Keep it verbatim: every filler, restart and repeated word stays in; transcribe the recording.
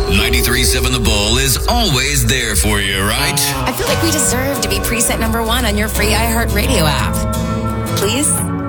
ninety-three point seven The Bull is always there for you, right? I feel like we deserve to be preset number one on your free iHeartRadio app. Please?